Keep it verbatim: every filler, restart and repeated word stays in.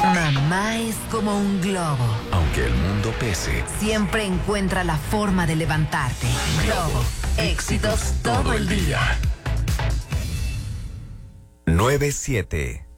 Mamá es como un globo. Aunque el mundo pese, siempre encuentra la forma de levantarte. Globo, éxitos todo el día. nueve siete